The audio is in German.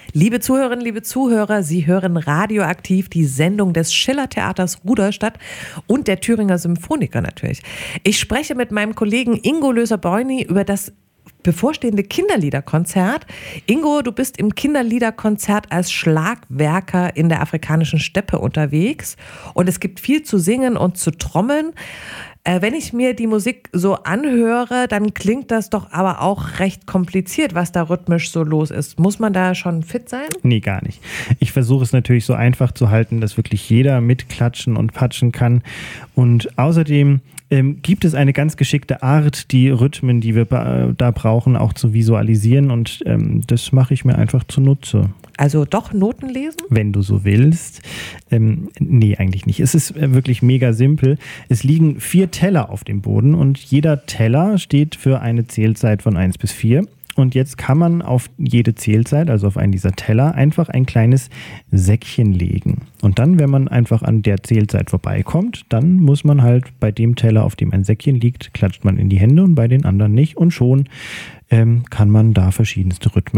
Liebe Zuhörerinnen, liebe Zuhörer, Sie hören Radioaktiv, die Sendung des Schillertheaters Rudolstadt und der Thüringer Symphoniker natürlich. Ich spreche mit meinem Kollegen Ingo Löser-Beuni über das bevorstehende Kinderliederkonzert. Ingo, du bist im Kinderliederkonzert als Schlagwerker in der afrikanischen Steppe unterwegs und es gibt viel zu singen und zu trommeln. Wenn ich mir die Musik so anhöre, dann klingt das doch aber auch recht kompliziert, was da rhythmisch so los ist. Muss man da schon fit sein? Nee, gar nicht. Ich versuche es natürlich so einfach zu halten, dass wirklich jeder mitklatschen und patschen kann. Und außerdem gibt es eine ganz geschickte Art, die Rhythmen, die wir da brauchen, auch zu visualisieren. Und das mache ich mir einfach zunutze. Also doch Noten lesen? Wenn du so willst. Nee, eigentlich nicht. Es ist wirklich mega simpel. Es liegen 4 Teller auf dem Boden und jeder Teller steht für eine Zählzeit von 1 bis 4. Und jetzt kann man auf jede Zählzeit, also auf einen dieser Teller, einfach ein kleines Säckchen legen. Und dann, wenn man einfach an der Zählzeit vorbeikommt, dann muss man halt bei dem Teller, auf dem ein Säckchen liegt, klatscht man in die Hände und bei den anderen nicht. Und schon kann man da verschiedenste Rhythmen